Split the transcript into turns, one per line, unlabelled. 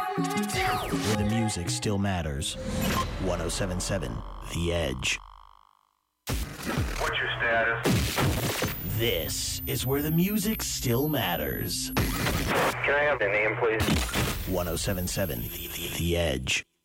Where the music still matters. 107.7 The Edge.
What's your status?
This is where the music still matters.
Can I have the name, please?
107.7 The Edge.